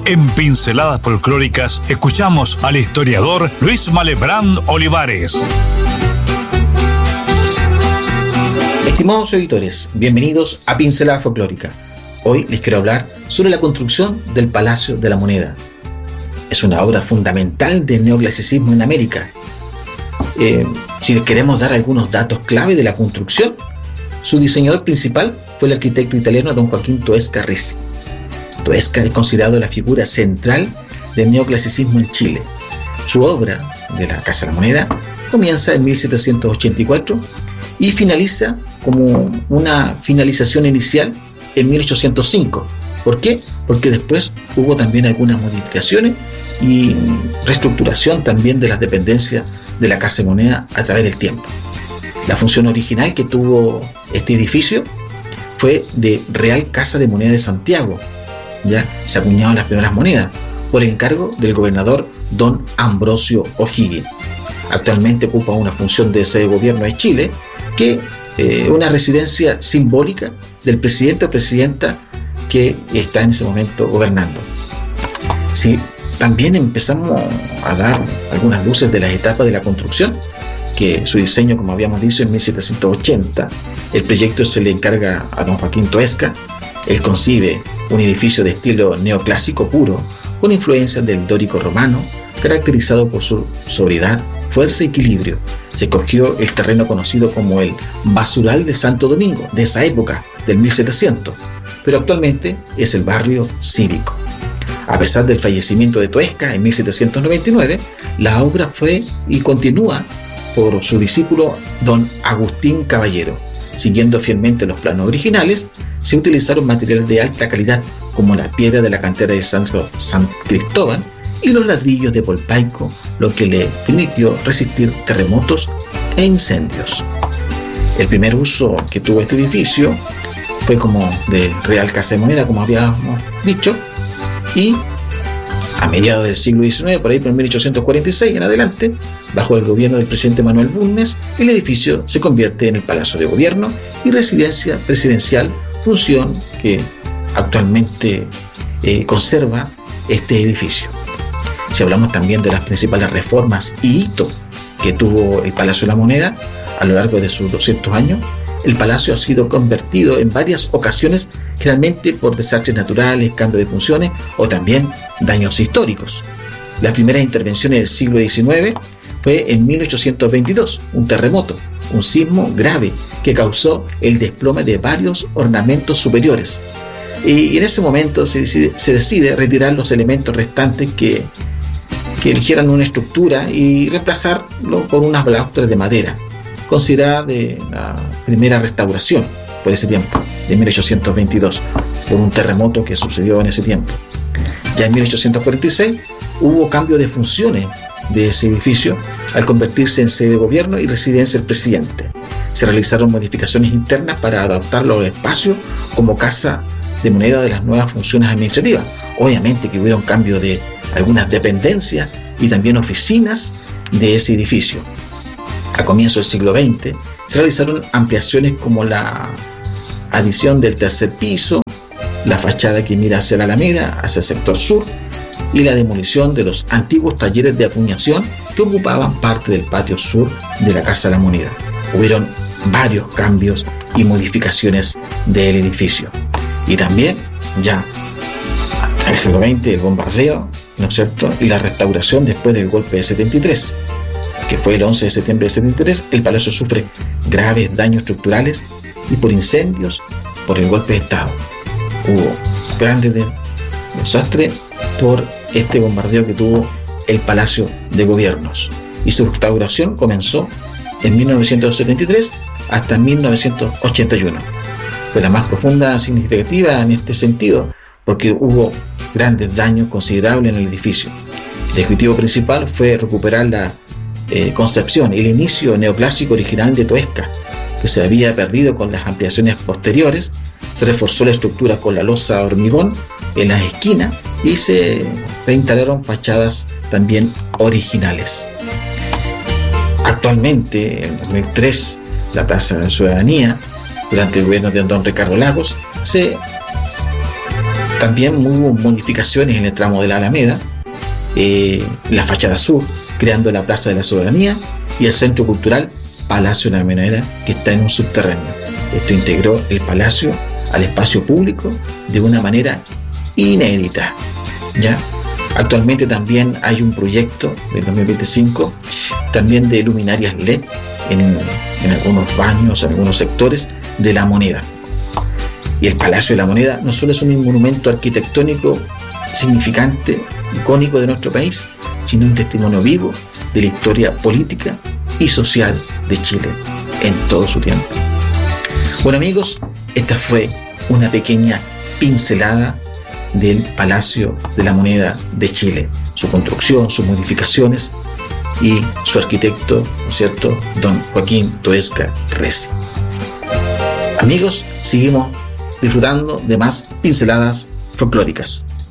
En Pinceladas Folclóricas escuchamos al historiador Luis Malebrán Olivares. Estimados auditores, bienvenidos a Pincelada Folclórica. Hoy les quiero hablar sobre la construcción del Palacio de la Moneda. Es una obra fundamental del neoclasicismo en América. Si queremos dar algunos datos clave de la construcción, su diseñador principal fue el arquitecto italiano don Joaquín Toesca Ricci. Toesca es considerado la figura central del neoclasicismo en Chile. Su obra, de la Casa de la Moneda, comienza en 1784 y finaliza como una finalización inicial en 1805. ¿Por qué? Porque después hubo también algunas modificaciones y reestructuración también de las dependencias de la Casa de Moneda a través del tiempo. La función original que tuvo este edificio fue de Real Casa de Moneda de Santiago. Ya se acuñaban las primeras monedas por encargo del gobernador don Ambrosio O'Higgins. Actualmente ocupa una función de sede de gobierno de Chile, que una residencia simbólica del presidente o presidenta que está en ese momento gobernando. Sí, también empezamos a dar algunas luces de las etapas de la construcción, que su diseño, como habíamos dicho, en 1780. El proyecto se le encarga a don Joaquín Toesca. Él concibe un edificio de estilo neoclásico puro, con influencias del dórico romano, caracterizado por su sobriedad, fuerza y equilibrio. Se escogió el terreno conocido como el Basural de Santo Domingo, de esa época, del 1700, pero actualmente es el barrio cívico. A pesar del fallecimiento de Toesca en 1799, la obra fue y continúa por su discípulo don Agustín Caballero. Siguiendo fielmente los planos originales, se utilizaron materiales de alta calidad como la piedra de la cantera de San Cristóbal y los ladrillos de Polpaico, lo que le permitió resistir terremotos e incendios. El primer uso que tuvo este edificio fue como de Real Casa de Moneda, como habíamos dicho, y a mediados del siglo XIX, por ahí por 1846 en adelante, bajo el gobierno del presidente Manuel Bulnes, el edificio se convierte en el Palacio de Gobierno y residencia presidencial, función que actualmente conserva este edificio. Si hablamos también de las principales reformas y hitos que tuvo el Palacio de la Moneda a lo largo de sus 200 años, el palacio ha sido convertido en varias ocasiones, generalmente por desastres naturales, cambio de funciones o también daños históricos. Las primeras intervenciones del siglo XIX fue en 1822, un terremoto, un sismo grave que causó el desplome de varios ornamentos superiores. Y en ese momento se decide retirar los elementos restantes que eligieran una estructura y reemplazarlo por unas balaustras de madera, considerada de la primera restauración por ese tiempo, de 1822, por un terremoto que sucedió en ese tiempo. Ya en 1846 hubo cambio de funciones de ese edificio al convertirse en sede de gobierno y residencia del presidente. Se realizaron modificaciones internas para adaptarlo al espacio como Casa de Moneda de las nuevas funciones administrativas. Obviamente que hubieron cambio de algunas dependencias y también oficinas de ese edificio. A comienzos del siglo XX se realizaron ampliaciones como la adición del tercer piso, la fachada que mira hacia la Alameda, hacia el sector sur, y la demolición de los antiguos talleres de acuñación que ocupaban parte del patio sur de la Casa de la Moneda. Hubieron varios cambios y modificaciones del edificio. Y también, ya en el siglo XX, el bombardeo, ¿no es cierto?, y la restauración después del golpe de 73, que fue el 11 de septiembre de 73, el palacio sufre graves daños estructurales y por incendios, por el golpe de Estado. Hubo grandes desastres por este bombardeo que tuvo el Palacio de Gobiernos. Y su restauración comenzó en 1973 hasta 1981. Fue la más profunda, significativa en este sentido, porque hubo grandes daños considerables en el edificio. El objetivo principal fue recuperar la concepción, el inicio neoclásico original de Toesca, que se había perdido con las ampliaciones posteriores. Se reforzó la estructura con la losa hormigón en las esquinas y se reinstalaron fachadas también originales. Actualmente, en 2003, la Plaza de la Ciudadanía, durante el gobierno de don Ricardo Lagos, se También hubo modificaciones en el tramo de la Alameda, la fachada sur, creando la Plaza de la Soberanía y el Centro Cultural Palacio de la Moneda, que está en un subterráneo. Esto integró el palacio al espacio público de una manera inédita, ¿ya? Actualmente también hay un proyecto del 2025 también de luminarias LED en algunos baños, en algunos sectores de La Moneda. Y el Palacio de la Moneda no solo es un monumento arquitectónico significante, icónico de nuestro país, sino un testimonio vivo de la historia política y social de Chile en todo su tiempo. Bueno, amigos, esta fue una pequeña pincelada del Palacio de la Moneda de Chile, su construcción, sus modificaciones y su arquitecto, ¿no es cierto?, don Joaquín Toesca Resi. Amigos, seguimos disfrutando de más pinceladas folclóricas.